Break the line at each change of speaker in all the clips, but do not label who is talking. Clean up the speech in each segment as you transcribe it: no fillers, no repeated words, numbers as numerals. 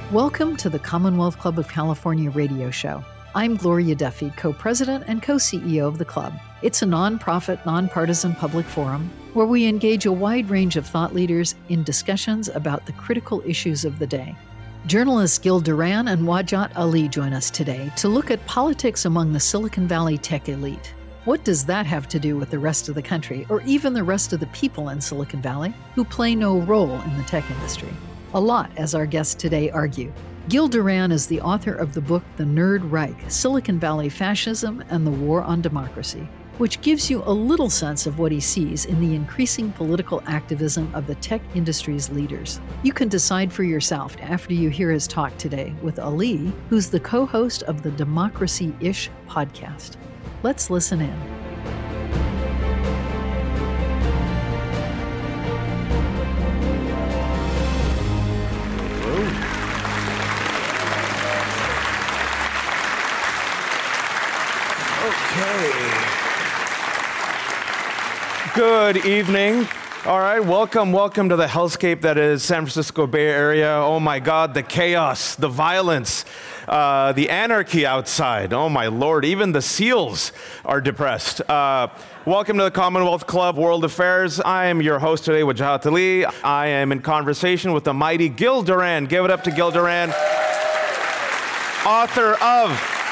Welcome to the Commonwealth Club of California radio show. I'm Gloria Duffy, co-president and co-CEO of the club. It's a nonprofit, nonpartisan public forum where we engage a wide range of thought leaders in discussions about the critical issues of the day. Journalists Gil Duran and Wajat Ali join us today to look at politics among the Silicon Valley tech elite. What does that have to do with the rest of the country, or even the rest of the people in Silicon Valley who play no role in the tech industry? A lot, as our guests today argue. Gil Duran is the author of the book The Nerd Reich, Silicon Valley Fascism and the War on Democracy, which gives you a little sense of what he sees in the increasing political activism of the tech industry's leaders. You can decide for yourself after you hear his talk today with Ali, who's the co-host of the Democracy-ish podcast. Let's listen in.
Good evening. All right, welcome to the hellscape that is San Francisco Bay Area. Oh my God, the chaos, the violence, the anarchy outside. Oh my Lord, even the seals are depressed. Welcome to the Commonwealth Club World Affairs. I am your host today, Wajat Ali. I am in conversation with the mighty Gil Duran. Give it up to Gil Duran, author of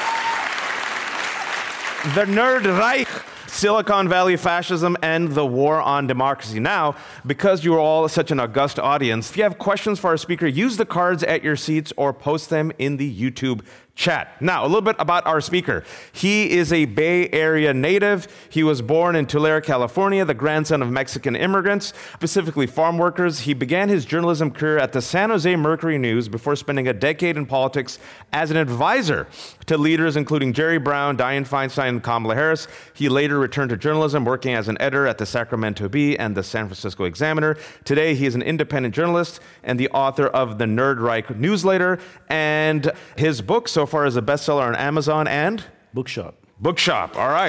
The Nerd Reich, Silicon Valley Fascism and the War on Democracy. Now, because you are all such an august audience, if you have questions for our speaker, use the cards at your seats or post them in the YouTube chat. Now, a little bit about our speaker. He is a Bay Area native. He was born in Tulare, California, the grandson of Mexican immigrants, specifically farm workers. He began his journalism career at the San Jose Mercury News before spending a decade in politics as an advisor to leaders including Jerry Brown, Dianne Feinstein, and Kamala Harris. He later returned to journalism, working as an editor at the Sacramento Bee and the San Francisco Examiner. Today, he is an independent journalist and the author of the Nerd Reich newsletter, and his book so far is a bestseller on Amazon and
Bookshop.
All right.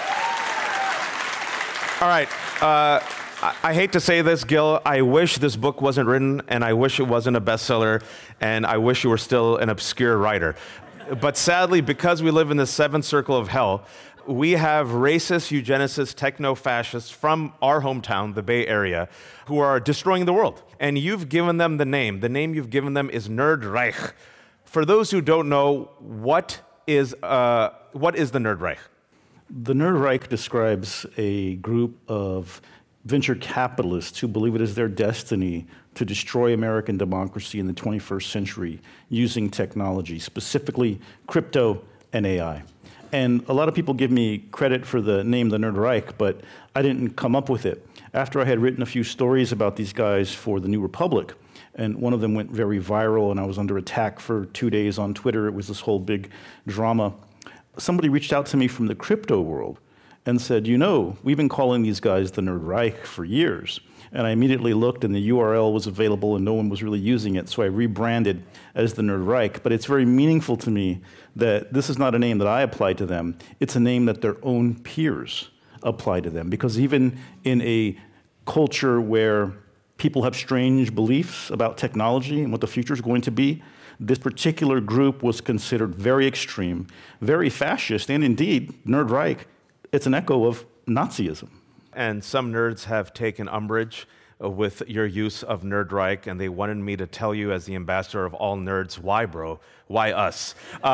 I hate to say this, Gil. I wish this book wasn't written, and I wish it wasn't a bestseller, and I wish you were still an obscure writer. But sadly, because we live in the seventh circle of hell, we have racist, eugenicists, techno-fascists from our hometown, the Bay Area, who are destroying the world. And you've given them the name. The name you've given them is Nerd Reich. For those who don't know, what is the Nerd Reich?
The Nerd Reich describes a group of venture capitalists who believe it is their destiny to destroy American democracy in the 21st century using technology, specifically crypto and AI. And a lot of people give me credit for the name The Nerd Reich, but I didn't come up with it. After I had written a few stories about these guys for The New Republic, and one of them went very viral, and I was under attack for 2 days on Twitter. It was this whole big drama. Somebody reached out to me from the crypto world and said, you know, we've been calling these guys the Nerd Reich for years. And I immediately looked, and the URL was available, and no one was really using it, so I rebranded as the Nerd Reich. But it's very meaningful to me that this is not a name that I applied to them. It's a name that their own peers apply to them. Because even in a culture where people have strange beliefs about technology and what the future is going to be, this particular group was considered very extreme, very fascist, and indeed, Nerd Reich, it's an echo of Nazism.
And some nerds have taken umbrage with your use of Nerd Reich, and they wanted me to tell you, as the ambassador of all nerds, why, bro? Why us?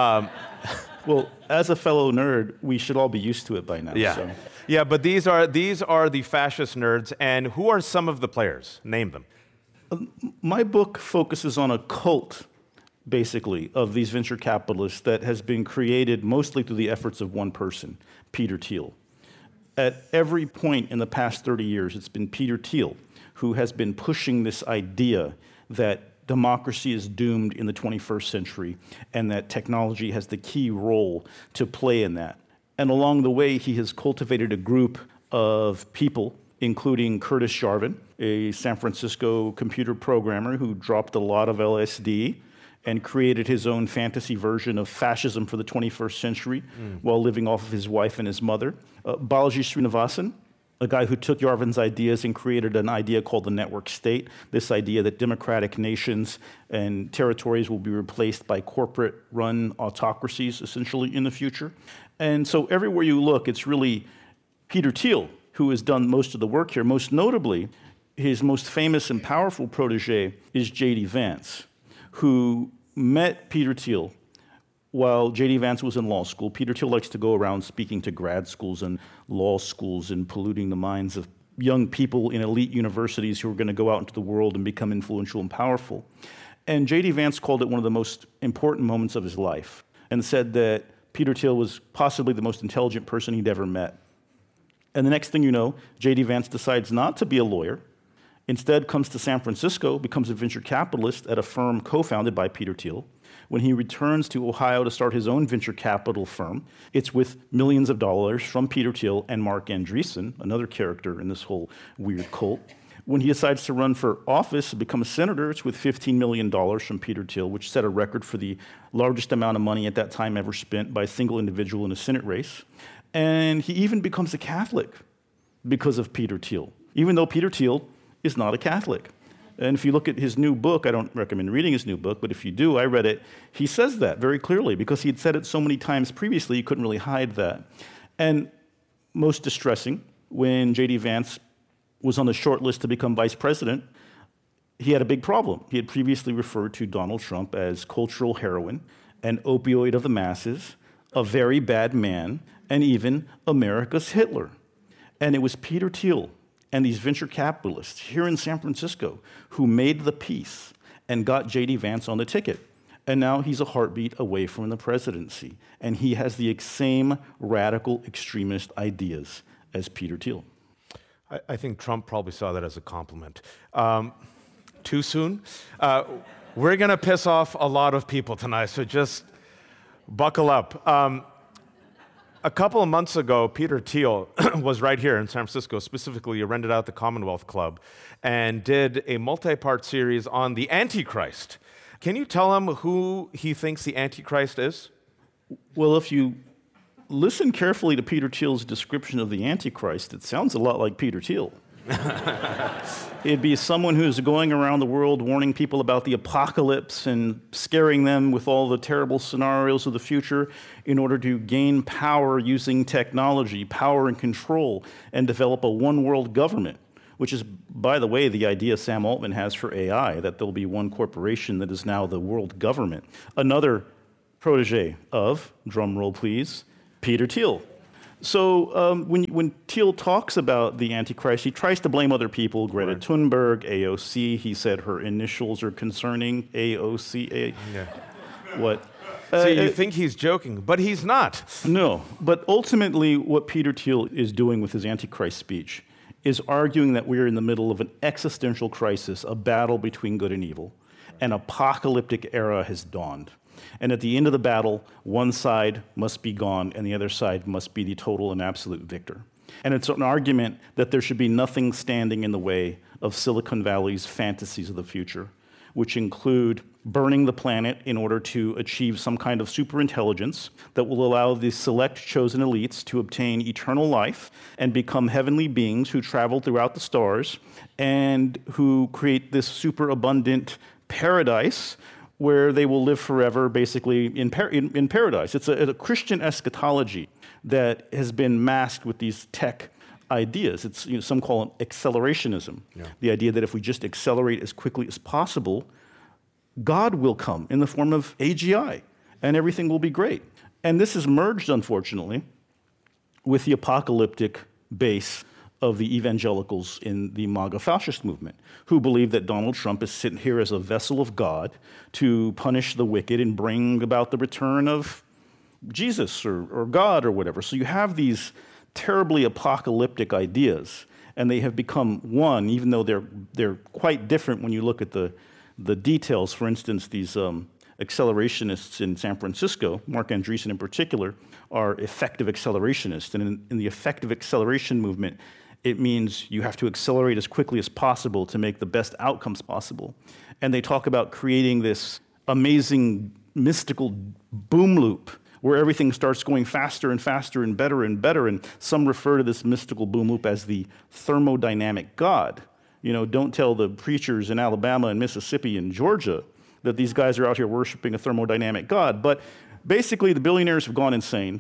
Well, as a fellow nerd, we should all be used to it by now.
Yeah,
so.
Yeah, but these are the fascist nerds, and who are some of the players? Name them.
My book focuses on a cult, basically, of these venture capitalists that has been created mostly through the efforts of one person, Peter Thiel. At every point in the past 30 years, it's been Peter Thiel who has been pushing this idea that democracy is doomed in the 21st century and that technology has the key role to play in that. And along the way, he has cultivated a group of people, including Curtis Jarvin, a San Francisco computer programmer who dropped a lot of LSD and created his own fantasy version of fascism for the 21st century while living off of his wife and his mother. Balaji Srinivasan, a guy who took Yarvin's ideas and created an idea called the network state, this idea that democratic nations and territories will be replaced by corporate-run autocracies, essentially, in the future. And so everywhere you look, it's really Peter Thiel who has done most of the work here. Most notably, his most famous and powerful protege is J.D. Vance, who met Peter Thiel while J.D. Vance was in law school. Peter Thiel likes to go around speaking to grad schools and law schools and polluting the minds of young people in elite universities who are going to go out into the world and become influential and powerful. And J.D. Vance called it one of the most important moments of his life and said that Peter Thiel was possibly the most intelligent person he'd ever met. And the next thing you know, J.D. Vance decides not to be a lawyer, instead comes to San Francisco, becomes a venture capitalist at a firm co-founded by Peter Thiel. When he returns to Ohio to start his own venture capital firm, it's with millions of dollars from Peter Thiel and Marc Andreessen, another character in this whole weird cult. When he decides to run for office and become a senator, it's with $15 million from Peter Thiel, which set a record for the largest amount of money at that time ever spent by a single individual in a Senate race. And he even becomes a Catholic because of Peter Thiel, even though Peter Thiel is not a Catholic. And if you look at his new book, I don't recommend reading his new book, but if you do, I read it, he says that very clearly because he had said it so many times previously, he couldn't really hide that. And most distressing, when J.D. Vance was on the short list to become vice president, he had a big problem. He had previously referred to Donald Trump as cultural heroin, an opioid of the masses, a very bad man, and even America's Hitler. And it was Peter Thiel and these venture capitalists here in San Francisco who made the peace and got J.D. Vance on the ticket. And now he's a heartbeat away from the presidency. And he has the same radical extremist ideas as Peter Thiel.
I think Trump probably saw that as a compliment. Too soon? We're going to piss off a lot of people tonight, so just buckle up. A couple of months ago, Peter Thiel was right here in San Francisco. Specifically, he rented out the Commonwealth Club and did a multi-part series on the Antichrist. Can you tell him who he thinks the Antichrist is?
Well, if you listen carefully to Peter Thiel's description of the Antichrist, it sounds a lot like Peter Thiel. It'd be someone who's going around the world warning people about the apocalypse and scaring them with all the terrible scenarios of the future in order to gain power using technology, power and control, and develop a one-world government, which is, by the way, the idea Sam Altman has for AI, that there'll be one corporation that is now the world government. Another protege of, drum roll please, Peter Thiel. So when Thiel talks about the Antichrist, he tries to blame other people, Greta Thunberg, AOC. He said her initials are concerning, AOC.
Yeah.
What?
So you think he's joking, but he's not.
No, but ultimately what Peter Thiel is doing with his Antichrist speech is arguing that we're in the middle of an existential crisis, a battle between good and evil. An apocalyptic era has dawned. And at the end of the battle, one side must be gone and the other side must be the total and absolute victor. And it's an argument that there should be nothing standing in the way of Silicon Valley's fantasies of the future, which include burning the planet in order to achieve some kind of superintelligence that will allow the select chosen elites to obtain eternal life and become heavenly beings who travel throughout the stars and who create this superabundant paradise where they will live forever, basically, in paradise. It's a Christian eschatology that has been masked with these tech ideas. It's, some call it accelerationism. Yeah. The idea that if we just accelerate as quickly as possible, God will come in the form of AGI, and everything will be great. And this is merged, unfortunately, with the apocalyptic base of the evangelicals in the MAGA fascist movement, who believe that Donald Trump is sitting here as a vessel of God to punish the wicked and bring about the return of Jesus or God or whatever. So you have these terribly apocalyptic ideas, and they have become one, even though they're quite different when you look at the details. For instance, these accelerationists in San Francisco, Marc Andreessen in particular, are effective accelerationists. And in the effective acceleration movement, it means you have to accelerate as quickly as possible to make the best outcomes possible. And they talk about creating this amazing mystical boom loop where everything starts going faster and faster and better, and some refer to this mystical boom loop as the thermodynamic God. Don't tell the preachers in Alabama and Mississippi and Georgia that these guys are out here worshiping a thermodynamic God. But basically, the billionaires have gone insane,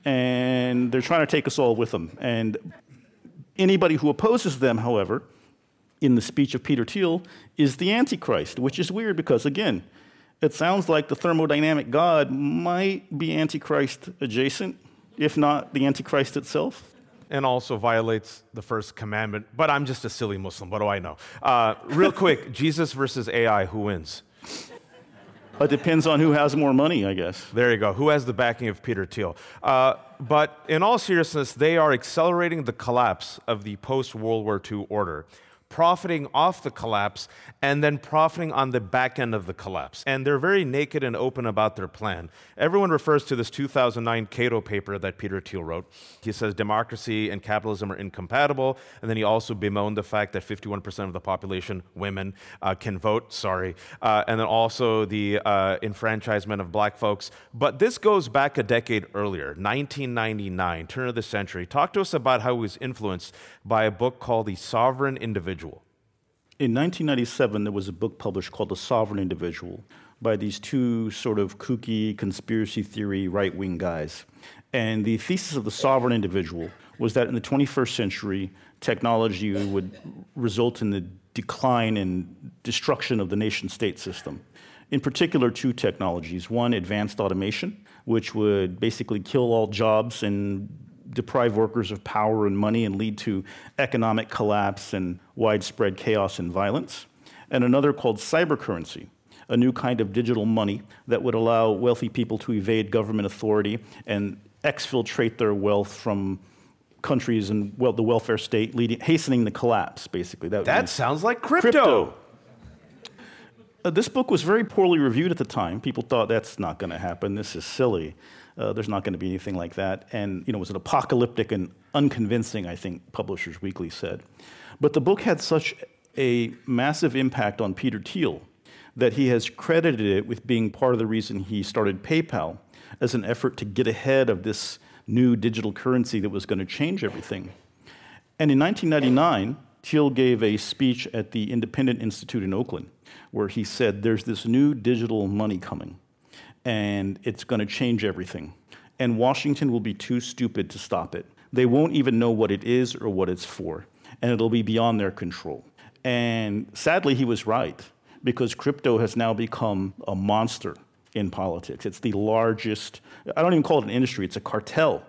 and they're trying to take us all with them. And anybody who opposes them, however, in the speech of Peter Thiel, is the Antichrist, which is weird because, again, it sounds like the thermodynamic God might be Antichrist adjacent, if not the Antichrist itself.
And also violates the first commandment. But I'm just a silly Muslim. What do I know? Real quick, Jesus versus AI, who wins?
It depends on who has more money, I guess.
There you go. Who has the backing of Peter Thiel? But in all seriousness, they are accelerating the collapse of the post-World War II order, profiting off the collapse and then profiting on the back end of the collapse. And they're very naked and open about their plan. Everyone refers to this 2009 Cato paper that Peter Thiel wrote. He says democracy and capitalism are incompatible, and then he also bemoaned the fact that 51% of the population, women, can vote, and then also the enfranchisement of black folks. But this goes back a decade earlier, 1999, turn of the century. Talk to us about how he was influenced by a book called The Sovereign Individual.
In 1997, there was a book published called The Sovereign Individual by these two sort of kooky conspiracy theory right-wing guys. And the thesis of The Sovereign Individual was that in the 21st century, technology would result in the decline and destruction of the nation-state system. In particular, two technologies. One, advanced automation, which would basically kill all jobs and deprive workers of power and money and lead to economic collapse and widespread chaos and violence. And another called cybercurrency, a new kind of digital money that would allow wealthy people to evade government authority and exfiltrate their wealth from countries and the welfare state, hastening the collapse, basically.
That sounds like crypto.
This book was very poorly reviewed at the time. People thought, that's not going to happen. This is silly. There's not going to be anything like that. And it was an apocalyptic and unconvincing, I think, Publishers Weekly said. But the book had such a massive impact on Peter Thiel that he has credited it with being part of the reason he started PayPal as an effort to get ahead of this new digital currency that was going to change everything. And in 1999, Thiel gave a speech at the Independent Institute in Oakland where he said, there's this new digital money coming, and it's going to change everything. And Washington will be too stupid to stop it. They won't even know what it is or what it's for, and it'll be beyond their control. And sadly, he was right, because crypto has now become a monster in politics. It's the largest, I don't even call it an industry, it's a cartel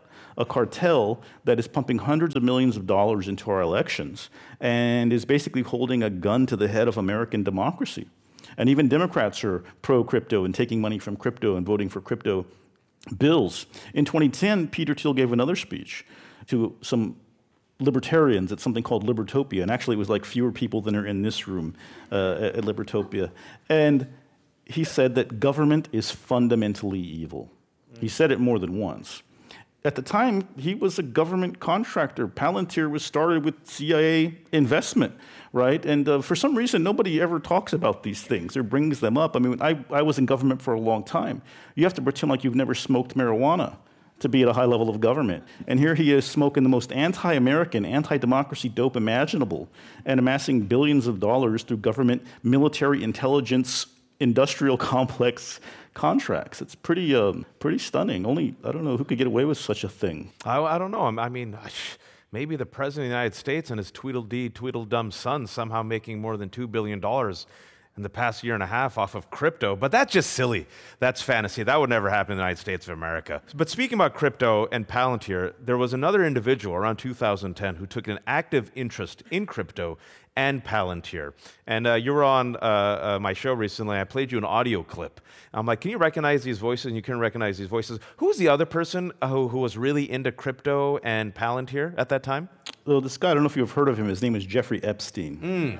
that is pumping hundreds of millions of dollars into our elections and is basically holding a gun to the head of American democracy. And even Democrats are pro-crypto and taking money from crypto and voting for crypto bills. In 2010, Peter Thiel gave another speech to some libertarians at something called Libertopia, and actually it was like fewer people than are in this room at Libertopia. And he said that government is fundamentally evil. He said it more than once. At the time, he was a government contractor. Palantir was started with CIA investment, right? And for some reason, nobody ever talks about these things or brings them up. I mean, I was in government for a long time. You have to pretend like you've never smoked marijuana to be at a high level of government. And here he is smoking the most anti-American, anti-democracy dope imaginable and amassing billions of dollars through government, military intelligence, industrial complex contracts. It's pretty stunning. Only, I don't know who could get away with such a thing.
I don't know. I mean, maybe the President of the United States and his Tweedledee, Tweedledum son somehow making more than $2 billion in the past year and a half off of crypto, but that's just silly. That's fantasy. That would never happen in the United States of America. But speaking about crypto and Palantir, there was another individual around 2010 who took an active interest in crypto and Palantir. And you were on my show recently. I played you an audio clip. I'm like, can you recognize these voices? And you couldn't recognize these voices. Who was the other person who was really into crypto and Palantir at that time?
Well, this guy, I don't know if you've heard of him. His name is Jeffrey Epstein.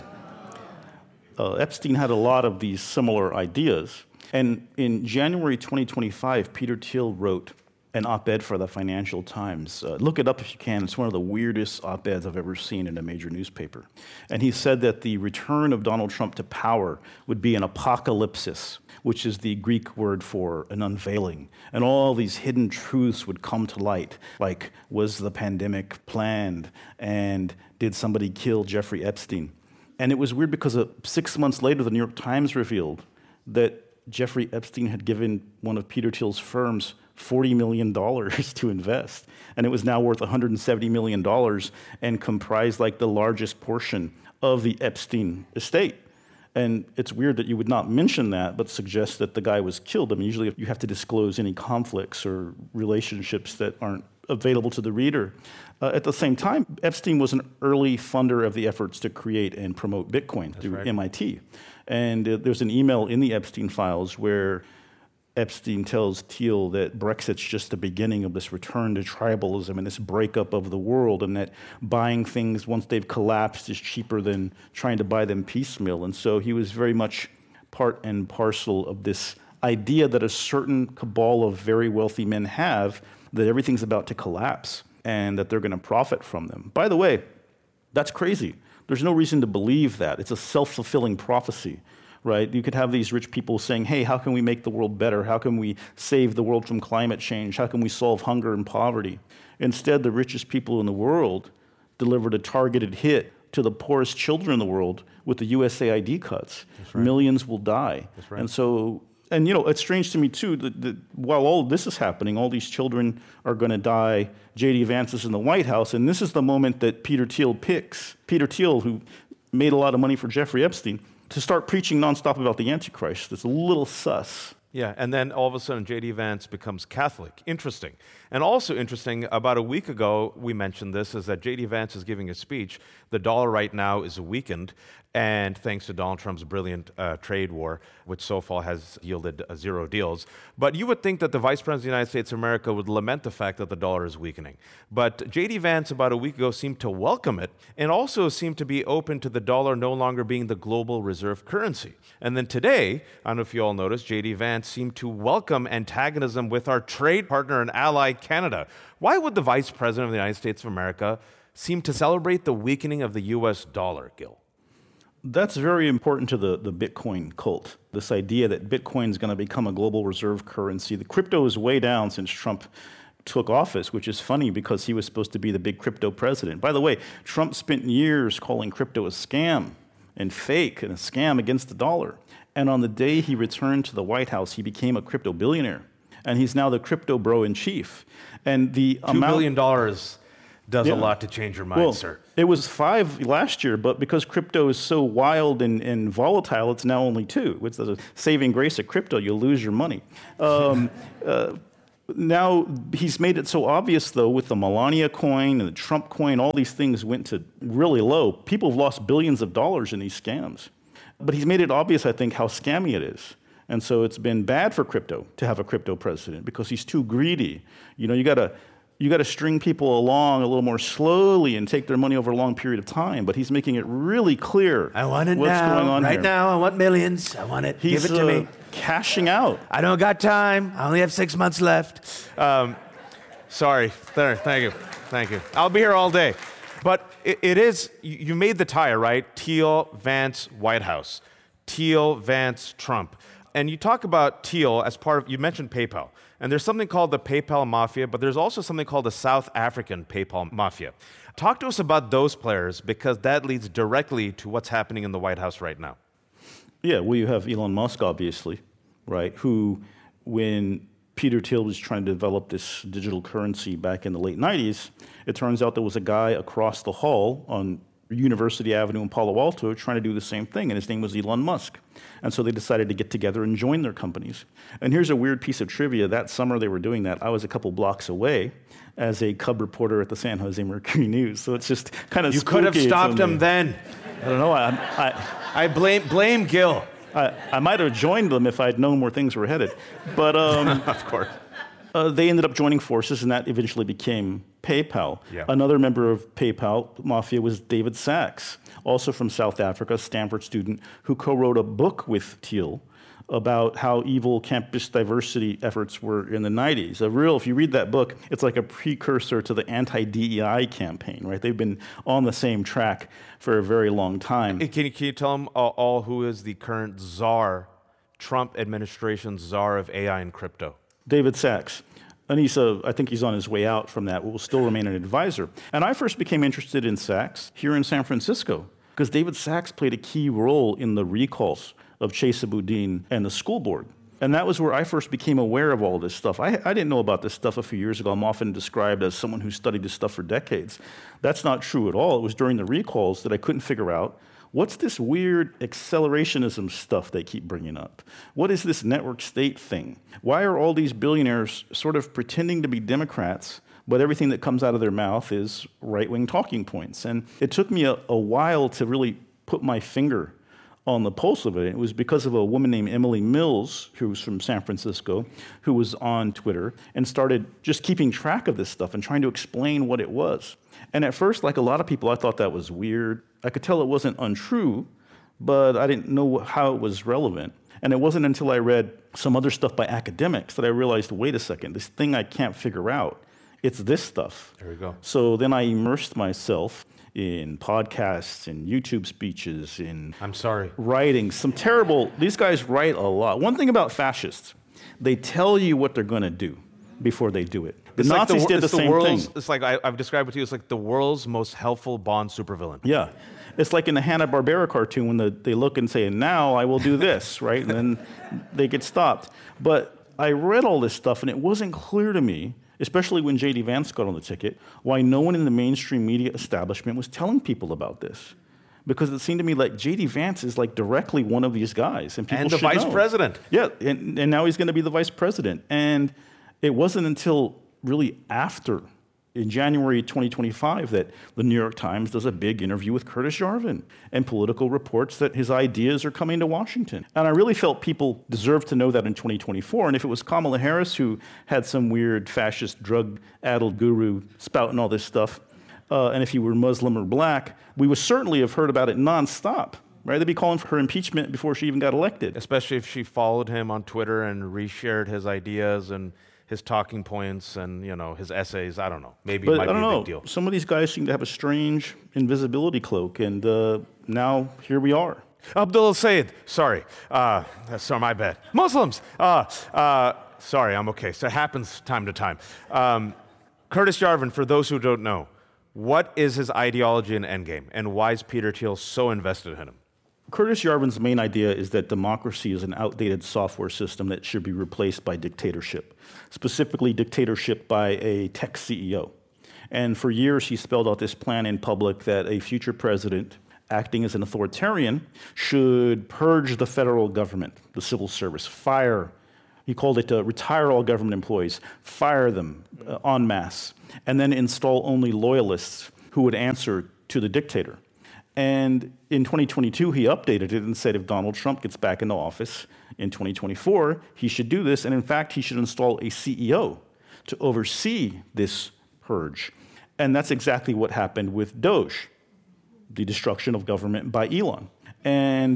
Epstein had a lot of these similar ideas. And in January 2025, Peter Thiel wrote an op-ed for the Financial Times. Look it up if you can. It's one of the weirdest op-eds I've ever seen in a major newspaper. And he said that the return of Donald Trump to power would be an apocalypsis, which is the Greek word for an unveiling. And all these hidden truths would come to light, like, was the pandemic planned? And did somebody kill Jeffrey Epstein? And it was weird because 6 months later, the New York Times revealed that Jeffrey Epstein had given one of Peter Thiel's firms $40 million to invest. And it was now worth $170 million and comprised like the largest portion of the Epstein estate. And it's weird that you would not mention that, but suggest that the guy was killed. I mean, usually you have to disclose any conflicts or relationships that aren't available to the reader. At the same time, Epstein was an early funder of the efforts to create and promote Bitcoin through MIT. And there's an email in the Epstein files where Epstein tells Thiel that Brexit's just the beginning of this return to tribalism and this breakup of the world, and that buying things once they've collapsed is cheaper than trying to buy them piecemeal. And so he was very much part and parcel of this idea that a certain cabal of very wealthy men have, that everything's about to collapse and that they're going to profit from them. By the way, that's crazy. There's no reason to believe that. It's a self-fulfilling prophecy. Right? You could have these rich people saying, hey, how can we make the world better? How can we save the world from climate change? How can we solve hunger and poverty? Instead, the richest people in the world delivered a targeted hit to the poorest children in the world with the USAID cuts. That's right. Millions will die. That's right. And so, and you know, it's strange to me too that while all this is happening, all these children are going to die. J.D. Vance is in the White House, and this is the moment that Peter Thiel picks. Peter Thiel, who made a lot of money for Jeffrey Epstein, to start preaching nonstop about the Antichrist. It's a little sus.
Yeah, and then all of a sudden, J.D. Vance becomes Catholic. Interesting. And also interesting, about a week ago, we mentioned this, is that J.D. Vance is giving a speech. The dollar right now is weakened, and thanks to Donald Trump's brilliant trade war, which so far has yielded 0 deals. But you would think that the Vice President of the United States of America would lament the fact that the dollar is weakening. But J.D. Vance, about a week ago, seemed to welcome it, and also seemed to be open to the dollar no longer being the global reserve currency. And then today, I don't know if you all noticed, J.D. Vance seemed to welcome antagonism with our trade partner and ally, Canada. Why would the Vice President of the United States of America seem to celebrate the weakening of the U.S. dollar, Gil?
That's very important to the Bitcoin cult, this idea that Bitcoin is going to become a global reserve currency. The crypto is way down since Trump took office, which is funny because he was supposed to be the big crypto president. By the way, Trump spent years calling crypto a scam and fake and a scam against the dollar. And on the day he returned to the White House, he became a crypto billionaire. And he's now the crypto bro in chief. And the
$2 billion does a lot to change your mind, sir.
It was 5 last year, but because crypto is so wild and volatile, it's now only 2. It's the saving grace of crypto. You'll lose your money. Now, he's made it so obvious, though, with the Melania coin and the Trump coin, all these things went to really low. People have lost billions of dollars in these scams. But he's made it obvious, I think, how scammy it is. And so it's been bad for crypto to have a crypto president because he's too greedy. You know, you got to string people along a little more slowly and take their money over a long period of time. But he's making it really clear
I want it
what's
now,
going on
right
here.
now. I want millions. I want it.
He's
Give it to me.
Cashing out.
I don't got time. I only have 6 months left.
Sorry. There. Thank you. I'll be here all day. But it is, you made the tire, right? Thiel, Vance, White House. Thiel, Vance, Trump. And you talk about Thiel as part of, you mentioned PayPal. And there's something called the PayPal Mafia, but there's also something called the South African PayPal Mafia. Talk to us about those players, because that leads directly to what's happening in the White House right now.
Yeah, well, you have Elon Musk, obviously, right, who, when Peter Thiel was trying to develop this digital currency back in the late 90s, it turns out there was a guy across the hall on University Avenue in Palo Alto trying to do the same thing, and his name was Elon Musk. And so they decided to get together and join their companies. And here's a weird piece of trivia. That summer they were doing that, I was a couple blocks away as a cub reporter at the San Jose Mercury News. So it's just kind of
You could have stopped him then.
I don't know.
I blame Gil.
I might have joined them if I'd known where things were headed. But
of course.
They ended up joining forces, and that eventually became PayPal.
Yeah.
Another member of PayPal Mafia was David Sachs, also from South Africa, a Stanford student, who co-wrote a book with Thiel about how evil campus diversity efforts were in the 90s. If you read that book, it's like a precursor to the anti-DEI campaign, right? They've been on the same track for a very long time.
Can you tell them all who is the current czar, Trump administration czar of AI and crypto?
David Sachs. And I think he's on his way out from that, will still remain an advisor. And I first became interested in Sachs here in San Francisco, because David Sachs played a key role in the recalls of Chesa Boudin and the school board. And that was where I first became aware of all this stuff. I didn't know about this stuff a few years ago. I'm often described as someone who studied this stuff for decades. That's not true at all. It was during the recalls that I couldn't figure out, what's this weird accelerationism stuff they keep bringing up? What is this network state thing? Why are all these billionaires sort of pretending to be Democrats, but everything that comes out of their mouth is right-wing talking points? And it took me a while to really put my finger on the pulse of it. It was because of a woman named Emily Mills, who was from San Francisco, who was on Twitter and started just keeping track of this stuff and trying to explain what it was. And at first, like a lot of people, I thought that was weird. I could tell it wasn't untrue, but I didn't know how it was relevant. And it wasn't until I read some other stuff by academics that I realized, wait a second, this thing I can't figure out, it's this stuff.
There we go.
So then I immersed myself in podcasts, in YouTube speeches, in writing. These guys write a lot. One thing about fascists, they tell you what they're going to do before they do it. The Nazis did the same thing.
It's like I've described it to you, it's like the world's most helpful Bond supervillain.
Yeah. It's like in the Hanna-Barbera cartoon when they look and say, now I will do this, right? And then they get stopped. But I read all this stuff, and it wasn't clear to me, especially when J.D. Vance got on the ticket, why no one in the mainstream media establishment was telling people about this. Because it seemed to me like J.D. Vance is like directly one of these guys. And people
the vice president.
Yeah, and now he's going to be the vice president. And it wasn't until really after, in January 2025, that the New York Times does a big interview with Curtis Yarvin, and Politico reports that his ideas are coming to Washington. And I really felt people deserved to know that in 2024. And if it was Kamala Harris who had some weird fascist drug-addled guru spouting all this stuff, and if he were Muslim or black, we would certainly have heard about it nonstop. Right? They'd be calling for her impeachment before she even got elected.
Especially if she followed him on Twitter and reshared his ideas and his talking points and, his essays. I don't know. Maybe it might be a big deal.
Some of these guys seem to have a strange invisibility cloak, and now here we are.
Abdul Said, sorry, my bad. Muslims, sorry, I'm okay. So it happens time to time. Curtis Yarvin, for those who don't know, what is his ideology and endgame, and why is Peter Thiel so invested in him?
Curtis Yarvin's main idea is that democracy is an outdated software system that should be replaced by dictatorship, specifically dictatorship by a tech CEO. And for years, he spelled out this plan in public that a future president, acting as an authoritarian, should purge the federal government, the civil service, he called it retire all government employees, fire them en masse, and then install only loyalists who would answer to the dictator. And in 2022, he updated it and said if Donald Trump gets back into office in 2024, he should do this. And in fact, he should install a CEO to oversee this purge. And that's exactly what happened with Doge, the destruction of government by Elon. And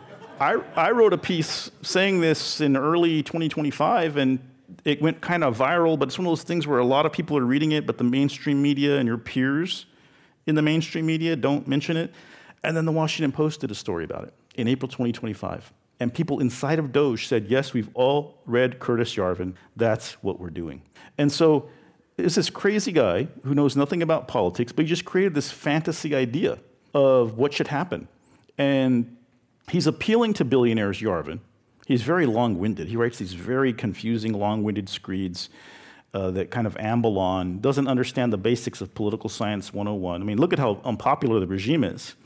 I wrote a piece saying this in early 2025, and it went kind of viral, but it's one of those things where a lot of people are reading it, but the mainstream media and your peers in the mainstream media don't mention it. And then the Washington Post did a story about it in April 2025. And people inside of Doge said, yes, we've all read Curtis Yarvin. That's what we're doing. And so it's this crazy guy who knows nothing about politics, but he just created this fantasy idea of what should happen. And he's appealing to billionaires, Yarvin. He's very long-winded. He writes these very confusing, long-winded screeds that kind of amble on, doesn't understand the basics of political science 101. I mean, look at how unpopular the regime is.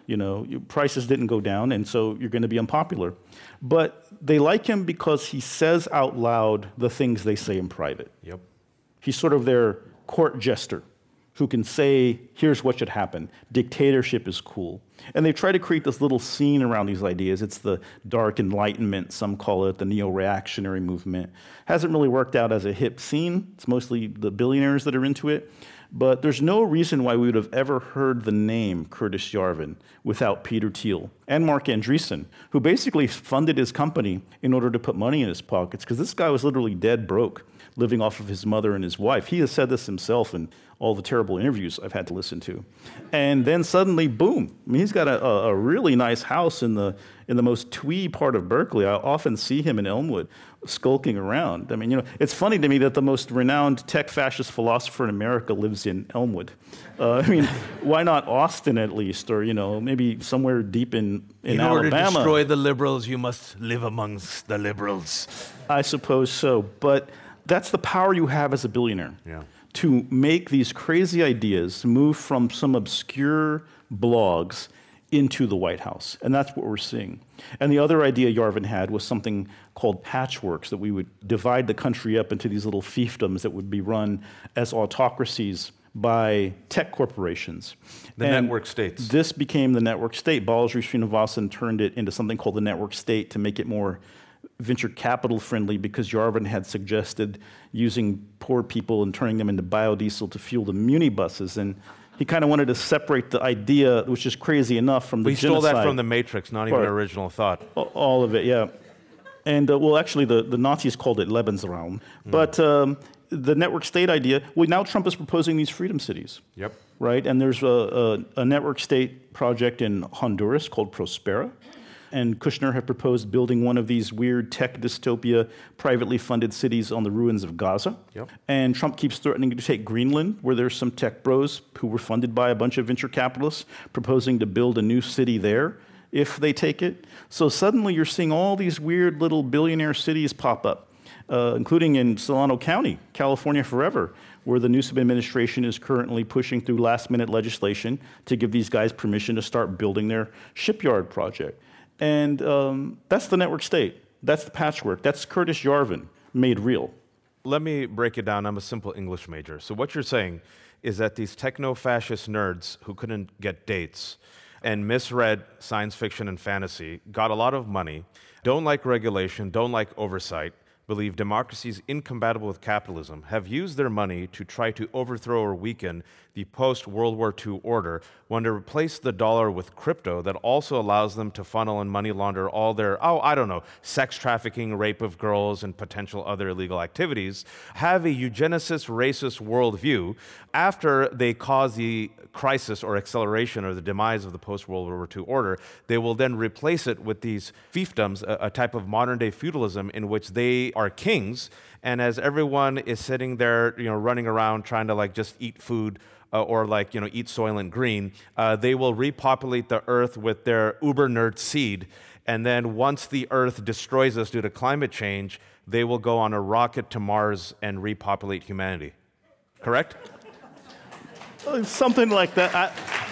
Prices didn't go down, and so you're going to be unpopular. But they like him because he says out loud the things they say in private.
Yep.
He's sort of their court jester who can say, here's what should happen. Dictatorship is cool. And they try to create this little scene around these ideas. It's the dark enlightenment, some call it, the neo-reactionary movement. Hasn't really worked out as a hip scene. It's mostly the billionaires that are into it. But there's no reason why we would have ever heard the name Curtis Yarvin without Peter Thiel and Mark Andreessen, who basically funded his company in order to put money in his pockets, because this guy was literally dead broke, living off of his mother and his wife. He has said this himself in all the terrible interviews I've had to listen to. And then suddenly, boom, I mean, he's got a really nice house in the most twee part of Berkeley. I often see him in Elmwood skulking around. I mean, it's funny to me that the most renowned tech fascist philosopher in America lives in Elmwood. I mean, why not Austin at least, or maybe somewhere deep in
Alabama? In order to destroy the liberals, you must live amongst the liberals.
I suppose so, but that's the power you have as a billionaire.
Yeah.
To make these crazy ideas move from some obscure blogs into the White House. And that's what we're seeing. And the other idea Yarvin had was something called patchworks, that we would divide the country up into these little fiefdoms that would be run as autocracies by tech corporations.
The network states.
This became the network state. Balaji Srinivasan turned it into something called the network state to make it more venture capital friendly, because Yarvin had suggested using poor people and turning them into biodiesel to fuel the muni buses. And he kind of wanted to separate the idea, which is crazy enough, from the genocide.
He stole that from the Matrix, not even an original thought.
All of it, yeah. And actually, the Nazis called it Lebensraum. But the network state idea, now Trump is proposing these freedom cities.
Yep.
Right? And there's a network state project in Honduras called Prospera. And Kushner had proposed building one of these weird tech dystopia, privately funded cities on the ruins of Gaza.
Yep.
And Trump keeps threatening to take Greenland, where there's some tech bros who were funded by a bunch of venture capitalists, proposing to build a new city there if they take it. So suddenly you're seeing all these weird little billionaire cities pop up, including in Solano County, California forever, where the Newsom administration is currently pushing through last-minute legislation to give these guys permission to start building their shipyard project. And that's the network state. That's the patchwork. That's Curtis Yarvin made real.
Let me break it down. I'm a simple English major. So what you're saying is that these techno-fascist nerds who couldn't get dates and misread science fiction and fantasy, got a lot of money, don't like regulation, don't like oversight, believe democracy is incompatible with capitalism, have used their money to try to overthrow or weaken the post-World War II order, want to replace the dollar with crypto that also allows them to funnel and money launder all their, sex trafficking, rape of girls, and potential other illegal activities, have a eugenicist, racist worldview. After they cause the crisis or acceleration or the demise of the post-World War II order, they will then replace it with these fiefdoms, a type of modern-day feudalism in which they are kings, and as everyone is sitting there, running around trying to just eat food or eat Soylent Green, they will repopulate the earth with their uber nerd seed, and then once the earth destroys us due to climate change, they will go on a rocket to Mars and repopulate humanity. Correct?
Something like that.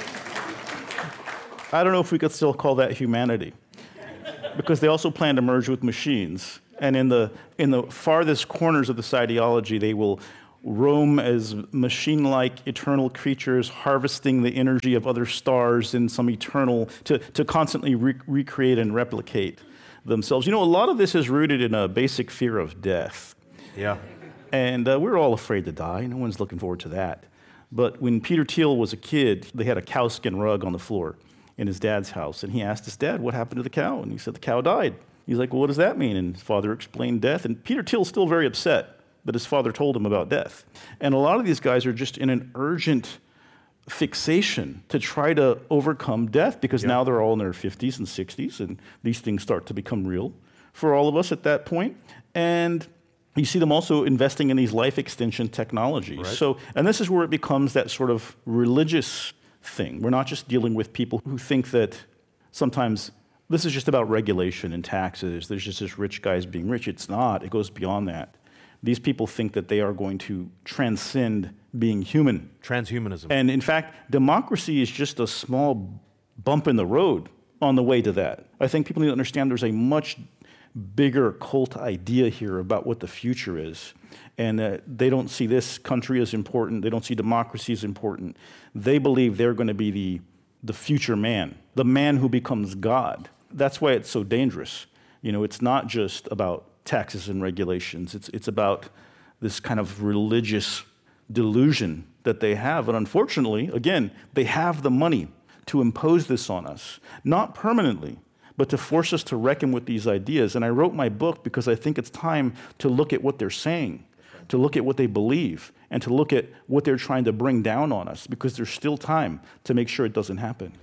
I don't know if we could still call that humanity, because they also plan to merge with machines. And in the farthest corners of this ideology, they will roam as machine-like eternal creatures, harvesting the energy of other stars in some eternal, to constantly recreate and replicate themselves. A lot of this is rooted in a basic fear of death.
Yeah.
And we're all afraid to die. No one's looking forward to that. But when Peter Thiel was a kid, they had a cowskin rug on the floor in his dad's house. And he asked his dad, what happened to the cow? And he said, the cow died. He's like, well, what does that mean? And his father explained death. And Peter Thiel's still very upset that his father told him about death. And a lot of these guys are just in an urgent fixation to try to overcome death, because now they're all in their 50s and 60s, and these things start to become real for all of us at that point. And you see them also investing in these life extension technologies.
Right.
So, and this is where it becomes that sort of religious thing. We're not just dealing with people who think that sometimes this is just about regulation and taxes. There's just this rich guys being rich. It's not. It goes beyond that. These people think that they are going to transcend being human.
Transhumanism.
And in fact, democracy is just a small bump in the road on the way to that. I think people need to understand there's a much bigger cult idea here about what the future is. And they don't see this country as important. They don't see democracy as important. They believe they're going to be the future man, the man who becomes God. That's why it's so dangerous. It's not just about taxes and regulations. It's about this kind of religious delusion that they have. And unfortunately, again, they have the money to impose this on us, not permanently, but to force us to reckon with these ideas. And I wrote my book because I think it's time to look at what they're saying, to look at what they believe, and to look at what they're trying to bring down on us, because there's still time to make sure it doesn't happen.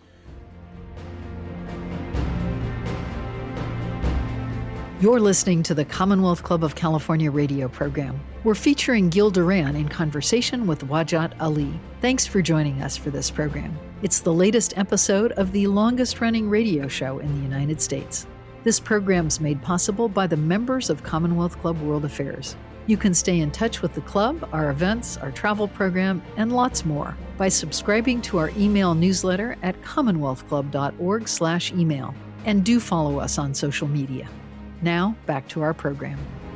You're listening to the Commonwealth Club of California radio program. We're featuring Gil Duran in conversation with Wajat Ali. Thanks for joining us for this program. It's the latest episode of the longest-running radio show in the United States. This program's made possible by the members of Commonwealth Club World Affairs. You can stay in touch with the club, our events, our travel program, and lots more by subscribing to our email newsletter at commonwealthclub.org/email. And do follow us on social media. Now, back to our program.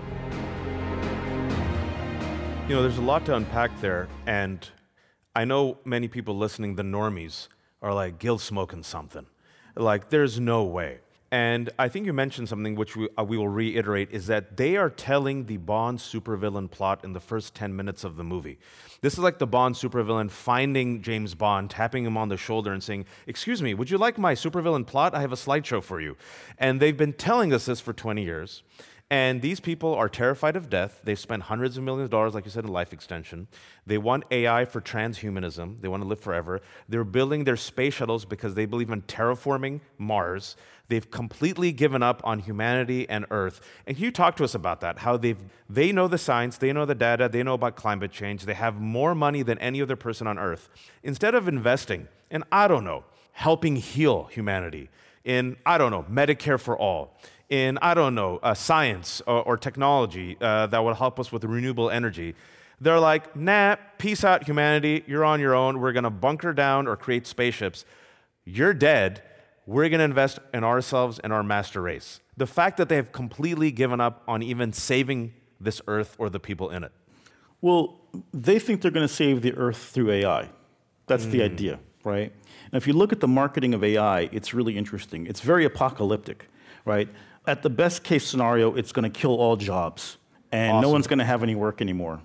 You know, there's a lot to unpack there, and I know many people listening, the normies, are like, Gil's smoking something. Like, there's no way. And I think you mentioned something which we will reiterate, is that they are telling the Bond supervillain plot in the first 10 minutes of the movie. This is like the Bond supervillain finding James Bond, tapping him on the shoulder and saying, "Excuse me, would you like my supervillain plot? I have a slideshow for you." And they've been telling us this for 20 years. And these people are terrified of death. They've spent hundreds of millions of dollars, like you said, in life extension. They want AI for transhumanism. They want to live forever. They're building their space shuttles because they believe in terraforming Mars. They've completely given up on humanity and Earth. And can you talk to us about that? How they know the science, they know the data, they know about climate change. They have more money than any other person on Earth. Instead of investing in, helping heal humanity, in, Medicare for all, in, science or technology that will help us with renewable energy, they're like, nah, peace out, humanity. You're on your own. We're going to bunker down or create spaceships. You're dead. We're going to invest in ourselves and our master race. The fact that they have completely given up on even saving this Earth or the people in it.
Well, they think they're going to save the Earth through AI. That's the idea, right? And if you look at the marketing of AI, it's really interesting. It's very apocalyptic, right? At the best case scenario, it's going to kill all jobs, and no one's going to have any work anymore.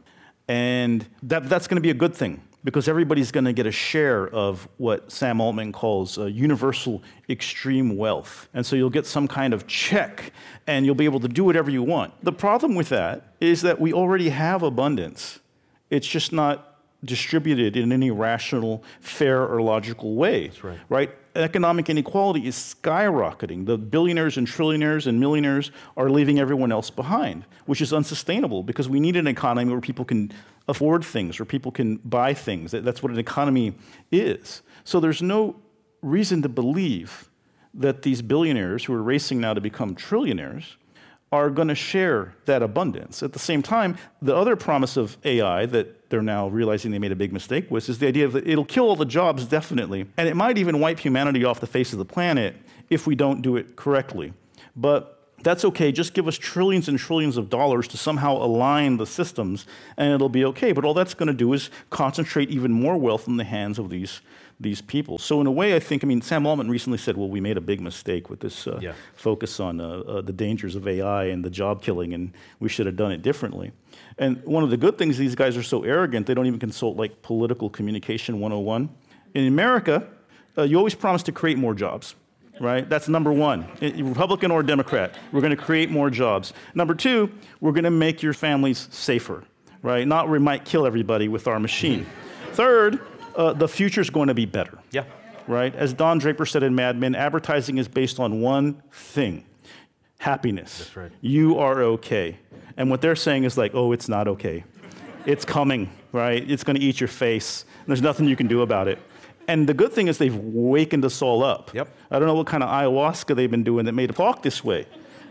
And that's going to be a good thing, because everybody's going to get a share of what Sam Altman calls universal extreme wealth. And so you'll get some kind of check, and you'll be able to do whatever you want. The problem with that is that we already have abundance. It's just not distributed in any rational, fair, or logical way.
That's right.
Right? Economic inequality is skyrocketing. The billionaires and trillionaires and millionaires are leaving everyone else behind, which is unsustainable, because we need an economy where people can afford things, where people can buy things. That's what an economy is. So there's no reason to believe that these billionaires who are racing now to become trillionaires are going to share that abundance. At the same time, the other promise of AI that they're now realizing they made a big mistake with is the idea that it'll kill all the jobs, definitely, and it might even wipe humanity off the face of the planet if we don't do it correctly. But that's okay. Just give us trillions and trillions of dollars to somehow align the systems, and it'll be okay. But all that's going to do is concentrate even more wealth in the hands of these people. So in a way, I think, Sam Altman recently said, well, we made a big mistake with this focus on the dangers of AI and the job killing, and we should have done it differently. And one of the good things, these guys are so arrogant, they don't even consult like political communication 101. In America, you always promise to create more jobs. Right? That's number one. Republican or Democrat, we're going to create more jobs. Number two, we're going to make your families safer. Right? Not we might kill everybody with our machine. Third, the future's going to be better.
Yeah.
Right? As Don Draper said in Mad Men, advertising is based on one thing: happiness.
That's right.
You are okay. And what they're saying is like, oh, it's not okay. It's coming, right? It's going to eat your face. There's nothing you can do about it. And the good thing is they've wakened us all up.
Yep.
I don't know what kind of ayahuasca they've been doing that made it talk this way,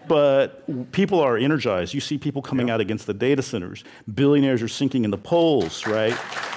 but people are energized. You see people coming out against the data centers. Billionaires are sinking in the polls, right?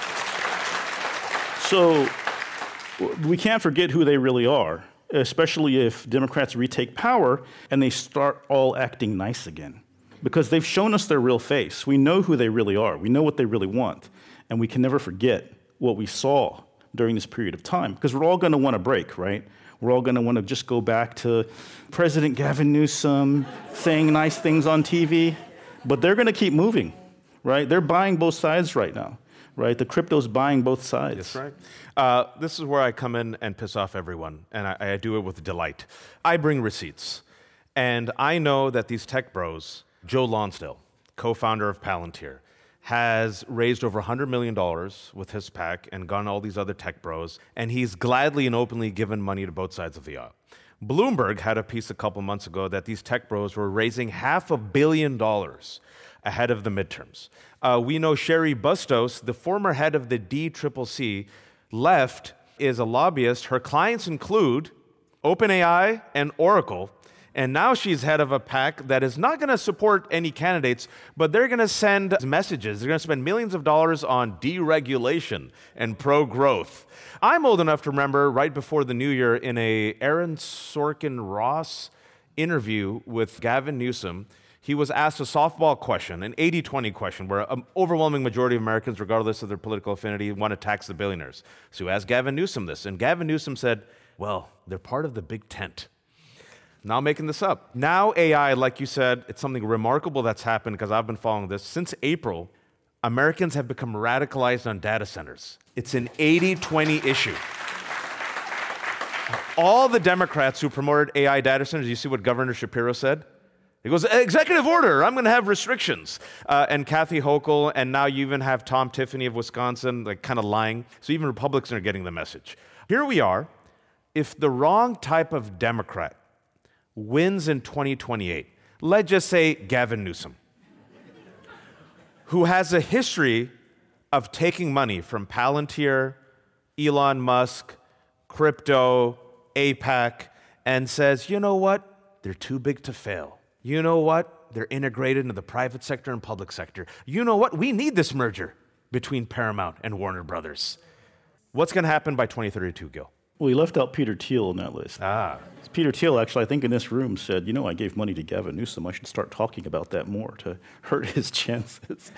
So we can't forget who they really are, especially if Democrats retake power and they start all acting nice again, because they've shown us their real face. We know who they really are. We know what they really want, and we can never forget what we saw during this period of time, because we're all going to want a break, right? We're all going to want to just go back to President Gavin Newsom saying nice things on TV, but they're going to keep moving, right? They're buying both sides right now. right? The crypto's buying both sides.
That's right. This is where I come in and piss off everyone, and I do it with delight. I bring receipts, and I know that these tech bros, Joe Lonsdale, co-founder of Palantir, has raised over $100 million with his PAC and gone all these other tech bros, and he's gladly and openly given money to both sides of the aisle. Bloomberg had a piece a couple months ago that these tech bros were raising $500 million ahead of the midterms. We know Sherry Bustos, the former head of the DCCC, left, is a lobbyist. Her clients include OpenAI and Oracle. And now she's head of a PAC that is not going to support any candidates, but they're going to send messages. They're going to spend millions of dollars on deregulation and pro-growth. I'm old enough to remember right before the new year in a Aaron Sorkin Ross interview with Gavin Newsom, he was asked a softball question, an 80-20 question, where an overwhelming majority of Americans, regardless of their political affinity, want to tax the billionaires. So he asked Gavin Newsom this, and Gavin Newsom said, well, they're part of the big tent. Now I'm making this up. Now AI, like you said, it's something remarkable that's happened because I've been following this. Since April, Americans have become radicalized on data centers. It's an 80-20 issue. All the Democrats who promoted AI data centers, you see what Governor Shapiro said? He goes, executive order, I'm going to have restrictions. And Kathy Hochul, and now you even have Tom Tiffany of Wisconsin, like kind of lying. So even Republicans are getting the message. Here we are. If the wrong type of Democrat wins in 2028, let's just say Gavin Newsom, who has a history of taking money from Palantir, Elon Musk, crypto, APAC, and says, you know what? They're too big to fail. You know what? They're integrated into the private sector and public sector. You know what? We need this merger between Paramount and Warner Brothers. What's going to happen by 2032, Gil?
Well, he left out Peter Thiel on that list. Peter Thiel, actually, I think in this room said, you know, I gave money to Gavin Newsom. I should start talking about that more to hurt his chances.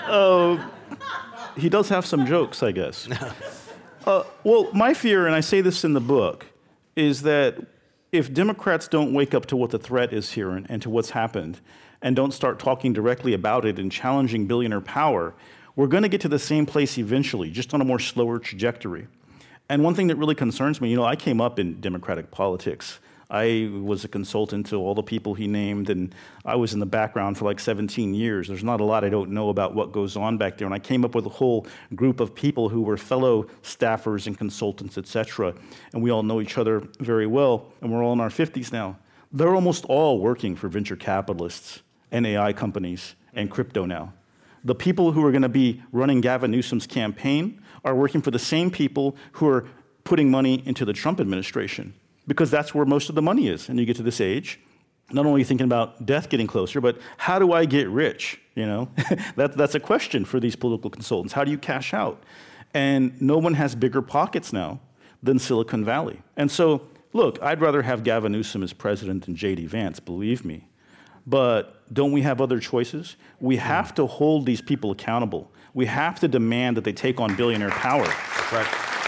He does have some jokes, I guess. Well, my fear, and I say this in the book, is that if Democrats don't wake up to what the threat is here and to what's happened, and don't start talking directly about it and challenging billionaire power, we're going to get to the same place eventually, just on a more slower trajectory. And one thing that really concerns me, you know, I came up in Democratic politics. I was a consultant to all the people he named, and I was in the background for like 17 years. There's not a lot I don't know about what goes on back there. And I came up with a whole group of people who were fellow staffers and consultants, et cetera. And we all know each other very well, and we're all in our 50s now. They're almost all working for venture capitalists and AI companies and crypto now. The people who are going to be running Gavin Newsom's campaign are working for the same people who are putting money into the Trump administration, because that's where most of the money is. And you get to this age, not only thinking about death getting closer, but how do I get rich? You know, that's a question for these political consultants. How do you cash out? And no one has bigger pockets now than Silicon Valley. And so, look, I'd rather have Gavin Newsom as president than J.D. Vance, believe me. But don't we have other choices? We have to hold these people accountable. We have to demand that they take on billionaire power.
Right.